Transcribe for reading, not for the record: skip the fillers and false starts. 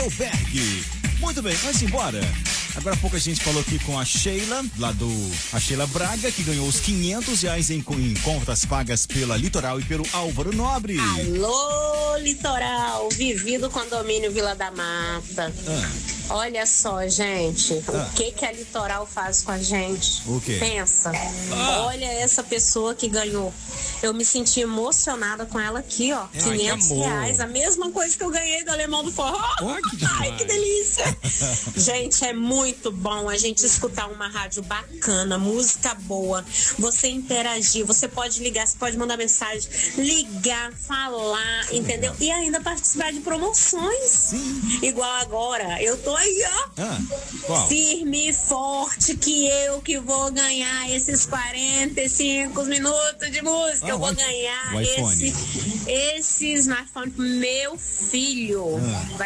Berg. Muito bem, vamos embora. Agora há pouco a gente falou aqui com a Sheila, a Sheila Braga, que ganhou os R$ 500 em contas pagas pela Litoral e pelo Álvaro Nobre. Alô, Litoral, Vivi do condomínio Vila da Mata. Olha só, gente, o que a Litoral faz com a gente? O quê? Pensa. Olha essa pessoa que ganhou. Eu me senti emocionada com ela aqui, ó. R$ 500, a mesma coisa que eu ganhei do Alemão do Forró. Ai, que delícia. Gente, é muito bom a gente escutar uma rádio bacana, música boa, você interagir, você pode ligar, você pode mandar mensagem, ligar, falar, entendeu? E ainda participar de promoções. Sim. Igual agora, eu tô aí, ó. Firme e forte, que vou ganhar esses 45 minutos de música. Eu vou ganhar esse smartphone pro meu filho.